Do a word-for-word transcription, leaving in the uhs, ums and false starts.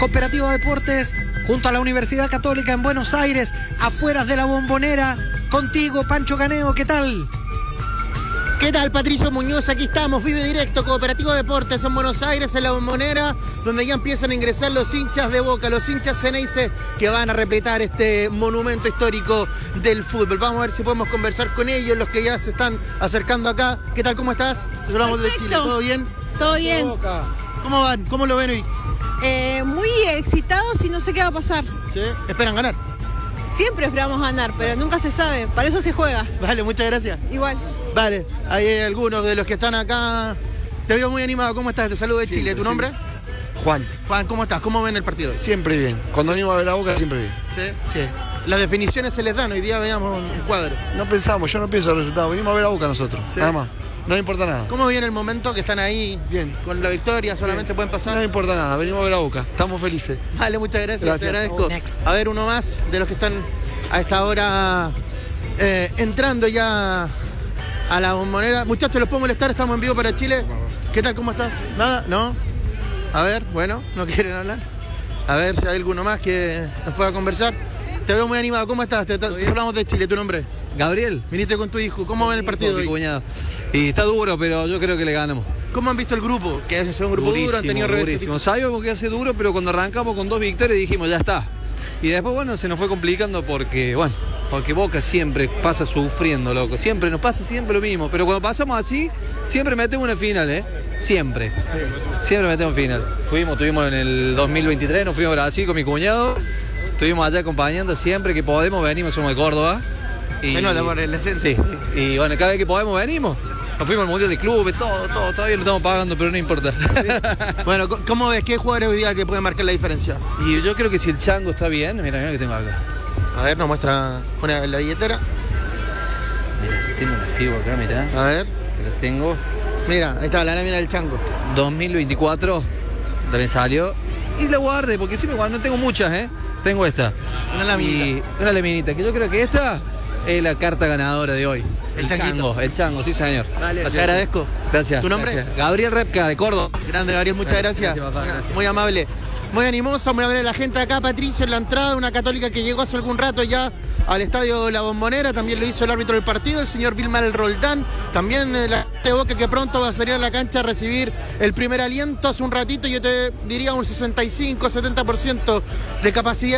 Cooperativa Deportes, junto a la Universidad Católica en Buenos Aires, afueras de la Bombonera. Contigo, Pancho Caneo, ¿qué tal? ¿Qué tal, Patricio Muñoz? Aquí estamos, Vive Directo, Cooperativo Deportes en Buenos Aires, en la Bombonera, donde ya empiezan a ingresar los hinchas de Boca, los hinchas Ceneice, que van a repletar este monumento histórico del fútbol. Vamos a ver si podemos conversar con ellos, los que ya se están acercando acá. ¿Qué tal, cómo estás? Saludamos de Chile, ¿todo bien? Todo bien. ¿Cómo van? ¿Cómo lo ven hoy? Eh, muy excitados y no sé qué va a pasar. ¿Sí? ¿Esperan ganar? Siempre esperamos ganar, pero nunca se sabe, para eso se juega. Vale, muchas gracias. Igual. Vale, hay algunos de los que están acá. Te veo muy animado, ¿cómo estás? Te saludo de Chile, ¿tu nombre? Juan. Juan, ¿cómo estás? ¿Cómo ven el partido? Siempre bien. Cuando venimos a ver la Boca, siempre bien. ¿Sí? Sí. Las definiciones se les dan, hoy día veamos un cuadro. No pensamos, yo no pienso el resultado. Venimos a ver la Boca nosotros, Sí. nada más. No me importa nada. ¿Cómo viene el momento que están ahí? Bien. Con la victoria solamente Bien. pueden pasar. No me importa nada, venimos a ver la Boca. Estamos felices. Vale, muchas gracias, Gracias. te agradezco. Oh, next. A ver, uno más de los que están a esta hora eh, entrando ya a la Bombonera. Muchachos, ¿los puedo molestar? Estamos en vivo para Chile. ¿Qué tal? ¿Cómo estás? ¿Nada? ¿No? A ver, bueno, ¿no quieren hablar? A ver si hay alguno más que nos pueda conversar. Te veo muy animado. ¿Cómo estás? Te, te, te hablamos de Chile. ¿Tu nombre? Gabriel, Viniste con tu hijo. ¿Cómo ven el partido mi hoy? cuñado. Y está duro, pero yo creo que le ganamos. ¿Cómo han visto el grupo? Que es un grupo duro, han tenido reveses. durísimo. Sabíamos que hace duro, pero cuando arrancamos con dos victorias dijimos, ya está. Y después, bueno, se nos fue complicando porque, bueno, porque Boca siempre pasa sufriendo, loco. Siempre, nos pasa siempre lo mismo. Pero cuando pasamos así, siempre metemos una final, ¿eh? Siempre. Siempre metemos final. Fuimos, tuvimos en el dos mil veintitrés, nos fuimos a Brasil con mi cuñado. Estuvimos allá acompañando siempre que podemos, venimos, somos de Córdoba. Y, Se nota por la esencia. Sí, y bueno, cada vez que podemos venimos. Nos fuimos al Mundial de Clubes, todo, todo, todavía lo estamos pagando, pero no importa. Sí. Bueno, ¿cómo ves? ¿Qué jugadores hoy día que pueden marcar la diferencia? Y yo creo que si el Chango está bien, mira, mira que tengo acá. A ver, nos muestra una la billetera. Mira, tengo una FIBO acá, mirá. A ver. Que la tengo. Mira, ahí está la lámina del chango. dos mil veinticuatro, también salió. Y la guardé, porque siempre guardo, no tengo muchas, ¿eh? Tengo esta. Una laminita. Y una laminita, que yo creo que esta es la carta ganadora de hoy. El El, changuito. chango, el chango, sí señor. Vale, te agradezco. Gracias. ¿Tu nombre? Gracias. Gabriel Repka, de Córdoba. Grande, Gabriel, muchas gracias. Gracias, papá, gracias. Muy amable. Muy animosa, muy amable la gente acá, Patricio, en la entrada, una católica que llegó hace algún rato ya al estadio La Bombonera, también lo hizo el árbitro del partido, el señor Vilmar Roldán, también eh, la gente de Boca que pronto va a salir a la cancha a recibir el primer aliento. Hace un ratito yo te diría un sesenta y cinco, setenta por ciento de capacidad.